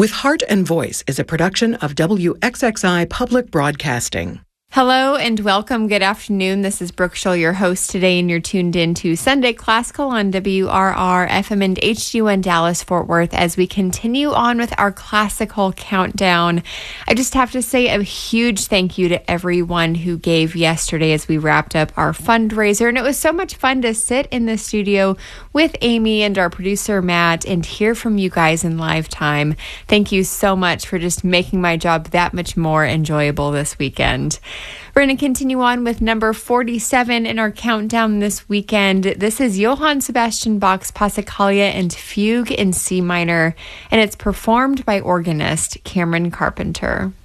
With Heart and Voice is a production of WXXI Public Broadcasting. Hello and welcome. Good afternoon. This is Brooke Schull, your host today, and you're tuned in to Sunday Classical on WRR FM and HD1 Dallas Fort Worth as we continue on with our classical countdown. I just have to say a huge thank you to everyone who gave yesterday as we wrapped up our fundraiser, and it was so much fun to sit in the studio with Amy and our producer Matt and hear from you guys in live time. Thank you so much for just making my job that much more enjoyable this weekend. We're going to continue on with number 47 in our countdown this weekend. This is Johann Sebastian Bach's Passacaglia and Fugue in C minor, and it's performed by organist Cameron Carpenter.